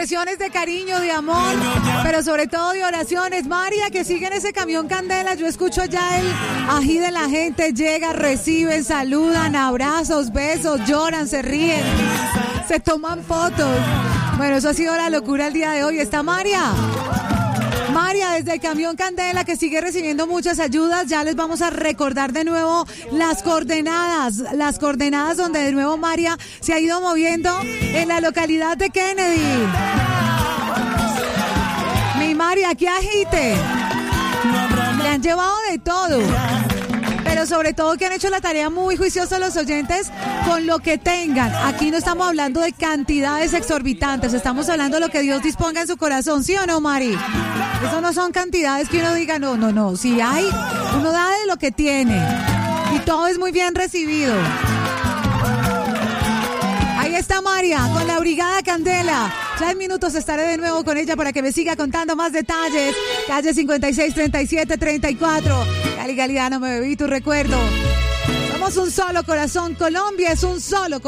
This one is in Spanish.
expresiones de cariño, de amor, pero sobre todo de oraciones. María, que sigue en ese camión Candela, yo escucho ya el ají de la gente, llega, reciben, saludan, abrazos, besos, lloran, se ríen, se toman fotos. Bueno, eso ha sido la locura el día de hoy. Está María, desde el camión Candela, que sigue recibiendo muchas ayudas. Ya les vamos a recordar de nuevo las coordenadas donde de nuevo María se ha ido moviendo en la localidad de Kennedy. Mi María, que agite. Le han llevado de todo, pero sobre todo que han hecho la tarea muy juiciosos los oyentes con lo que tengan. Aquí no estamos hablando de cantidades exorbitantes, estamos hablando de lo que Dios disponga en su corazón, ¿sí o no, Mari? Eso no son cantidades que uno diga, no, si hay, uno da de lo que tiene y todo es muy bien recibido. Ahí está María con la Brigada Candela. Ya en minutos estaré de nuevo con ella para que me siga contando más detalles. Calle 563734. Cali Galiano, me bebí tu recuerdo. Somos un solo corazón. Colombia es un solo corazón.